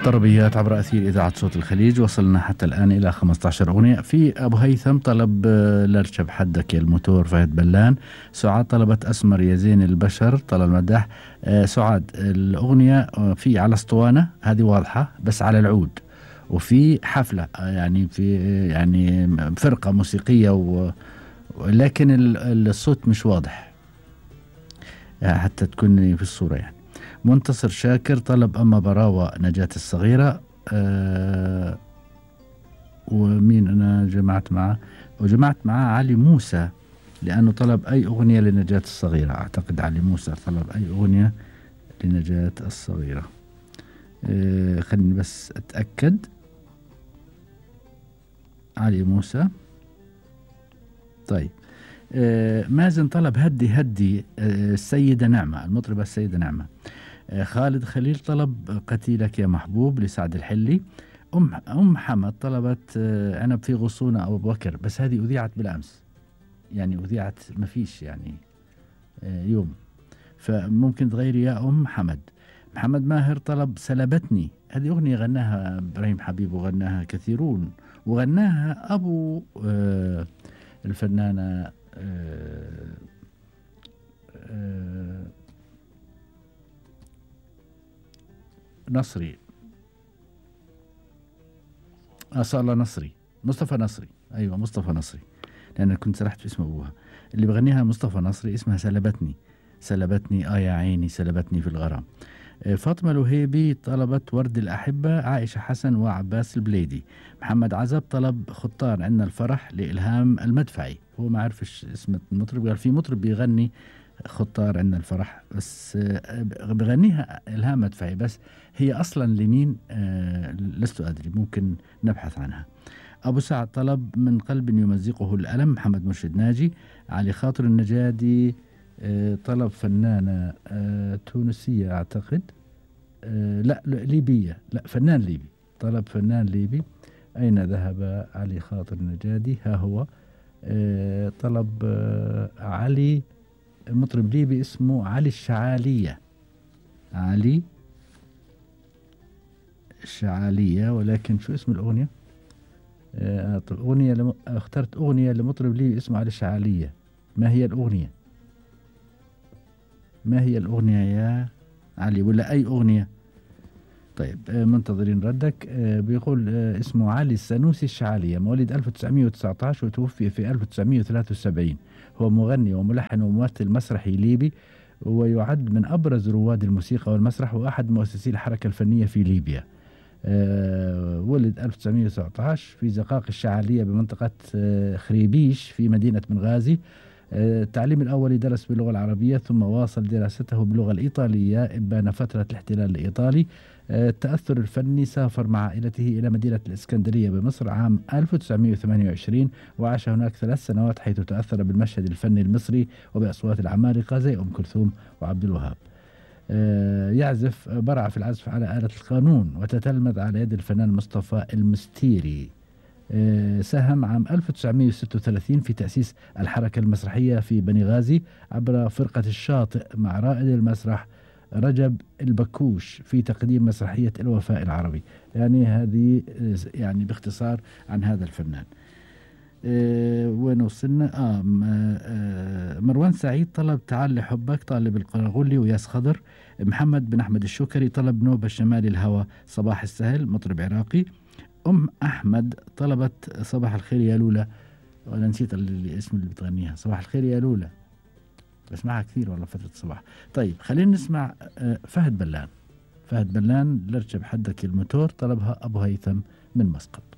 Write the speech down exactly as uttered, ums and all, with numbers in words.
طربيات عبر أثير إذاعة صوت الخليج. وصلنا حتى الآن إلى خمسة عشر أغنية. في أبو هيثم طلب لاركب حدك يا الموتور فهد بلان. سعاد طلبت أسمر يا زين البشر طلب المدح. سعاد الأغنية في على اسطوانة هذه واضحة بس على العود، وفي حفلة يعني في يعني فرقة موسيقية و... لكن الصوت مش واضح حتى تكون في الصورة يعني. منتصر شاكر طلب أما براوة نجاة الصغيرة. أه ومين أنا جمعت معه؟ وجمعت معه علي موسى لأنه طلب أي أغنية لنجاة الصغيرة. أعتقد علي موسى طلب أي أغنية لنجاة الصغيرة. أه خليني بس أتأكد. علي موسى. طيب أه مازن طلب هدي هدي أه السيدة نعمة، المطربة السيدة نعمة. أه خالد خليل طلب قتيلك يا محبوب لسعد الحلي. أم أم حمد طلبت أه عنب في غصونة أبو بكر، بس هذه أذيعت بالأمس يعني أذيعت ما فيش يعني أه يوم، فممكن تغيري يا أم حمد. محمد ماهر طلب سلبتني، هذه أغنية غناها إبراهيم حبيب وغناها كثيرون، وغناها أبو أه الفنانة أه أه نصري، أصالة نصري، مصطفى نصري. أيوة مصطفى نصري، لأن كنت سرحت في اسم أبوها. اللي بغنيها مصطفى نصري اسمها سلبتني. سلبتني آه يا عيني سلبتني في الغرام. فاطمة الوهيبي طلبت ورد الأحبة عائشة حسن وعباس البليدي. محمد عزب طلب خطار عنا الفرح لإلهام المدفعي. هو ما عرفش اسم المطرب، قال في مطرب بيغني خطار عنا الفرح بس بغنيها إلهام مدفعي، بس هي أصلا لمين آه لست أدري، ممكن نبحث عنها. أبو سعد طلب من قلب يمزقه الألم محمد مرشد ناجي. علي خاطر النجادي آه طلب فنانة آه تونسية أعتقد آه لا ليبية، لا فنان ليبي، طلب فنان ليبي. أين ذهب علي خاطر النجادي؟ ها هو آه طلب آه علي مطرب ليبي اسمه علي الشعالية. علي الشعالية، ولكن شو اسم الأغنية؟ آه أغنية لم... اخترت أغنية لمطرب ليبي اسمه علي الشعالية. ما هي الأغنية؟ ما هي الأغنية يا علي ولا أي أغنية؟ طيب آه منتظرين ردك. آه بيقول آه اسمه علي السنوسي الشعالية، مواليد ألف وتسعمئة وتسعة عشر وتوفي في ألف وتسعمئة وثلاثة وسبعين. هو مغني وملحن وممثل مسرحي ليبي، ويعد من أبرز رواد الموسيقى والمسرح وأحد مؤسسي الحركة الفنية في ليبيا. أه ولد ألف وتسعمئة وتسعة عشر في زقاق الشعالية بمنطقة أه خريبيش في مدينة بنغازي. أه التعليم الأولي درس باللغة العربية، ثم واصل دراسته باللغة الإيطالية إبان فترة الاحتلال الإيطالي. أه التأثر الفني سافر مع عائلته إلى مدينة الإسكندرية بمصر عام ألف وتسعمئة وثمانية وعشرين، وعاش هناك ثلاث سنوات حيث تأثر بالمشهد الفني المصري وبأصوات العمالقة زي أم كلثوم وعبد الوهاب. أه يعزف برع في العزف على آلة القانون، وتتلمذ على يد الفنان مصطفى المستيري. أه ساهم عام ألف وتسعمئة وستة وثلاثين في تأسيس الحركة المسرحية في بني غازي عبر فرقة الشاطئ مع رائد المسرح رجب البكوش في تقديم مسرحية الوفاء العربي. يعني هذه يعني باختصار عن هذا الفنان. أه وين وصلنا؟ آه, آه مروان سعيد طلب تعال لحبك طالب القرغلي وياس خضر. محمد بن أحمد الشكري طلب نوبة شمال الهوى صباح السهل مطرب عراقي. أم أحمد طلبت صباح الخير يا لولا، ولا نسيت الاسم اللي بتغنيها، صباح الخير يا لولا، بسمعها كثير والله فترة الصباح. طيب خلينا نسمع أه فهد بلان. فهد بلان لاركب حدك الموتور طلبها أبو هيثم من مسقط.